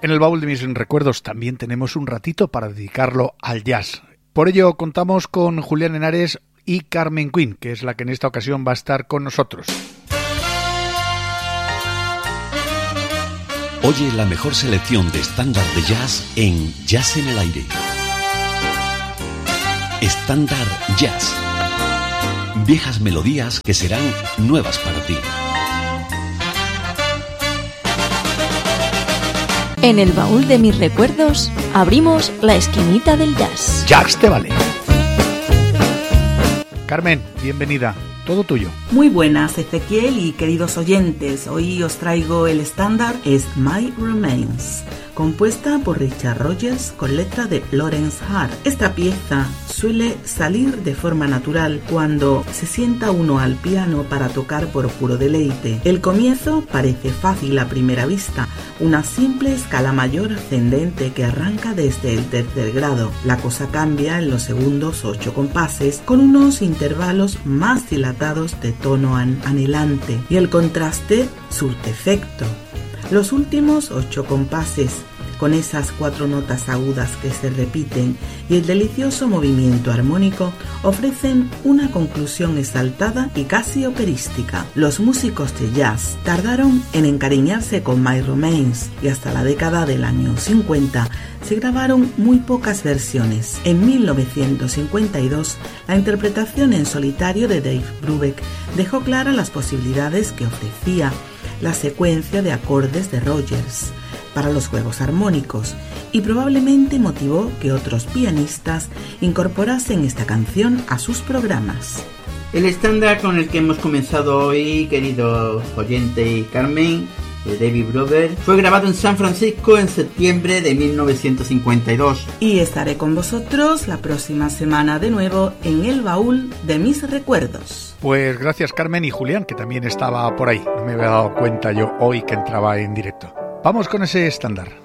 En el baúl de mis recuerdos también tenemos un ratito para dedicarlo al jazz. Por ello contamos con Julián Henares y Carmen Quinn, que es la que en esta ocasión va a estar con nosotros. Oye la mejor selección de estándar de jazz en Jazz en el Aire. Estándar Jazz. Viejas melodías que serán nuevas para ti. En el baúl de mis recuerdos abrimos la esquinita del jazz. Jazz te vale. Carmen, bienvenida. Todo tuyo. Muy buenas, Ezequiel y queridos oyentes. Hoy os traigo el estándar Es My Remains, compuesta por Richard Rogers con letra de Lawrence Hart. Esta pieza suele salir de forma natural cuando se sienta uno al piano para tocar por puro deleite. El comienzo parece fácil a primera vista, una simple escala mayor ascendente que arranca desde el tercer grado. La cosa cambia en los segundos 8 compases con unos intervalos más dilatados de tono anhelante y el contraste surte efecto. Los últimos 8 compases, con esas 4 notas agudas que se repiten y el delicioso movimiento armónico, ofrecen una conclusión exaltada y casi operística. Los músicos de jazz tardaron en encariñarse con My Remains y hasta la década del año 50 se grabaron muy pocas versiones. En 1952, la interpretación en solitario de Dave Brubeck dejó claras las posibilidades que ofrecía la secuencia de acordes de Rogers para los juegos armónicos y probablemente motivó que otros pianistas incorporasen esta canción a sus programas. El estándar con el que hemos comenzado hoy, querido oyente y Carmen, de David Brubeck, fue grabado en San Francisco en septiembre de 1952. Y estaré con vosotros la próxima semana de nuevo en el baúl de mis recuerdos. Pues gracias Carmen y Julián, que también estaba por ahí. No me había dado cuenta yo hoy que entraba en directo. Vamos con ese estándar.